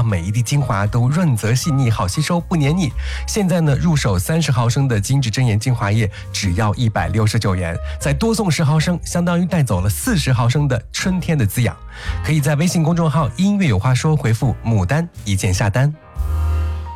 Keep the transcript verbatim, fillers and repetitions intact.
让每一滴精华都润泽细腻，好吸收不黏腻。现在呢，入手三十毫升的精致真颜精华液只要一百六十九元，再多送十毫升，相当于带走了四十毫升的春天的滋养。可以在微信公众号音乐有话说回复牡丹一键下单。